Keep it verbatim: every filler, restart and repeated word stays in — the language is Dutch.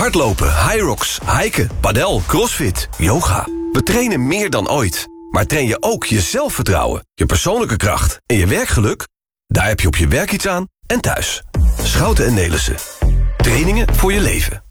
Hardlopen, Hyrox, hiken, padel, crossfit, yoga. We trainen meer dan ooit. Maar train je ook je zelfvertrouwen, je persoonlijke kracht en je werkgeluk? Daar heb je op je werk iets aan en thuis. Schouten en Nelissen. Trainingen voor je leven.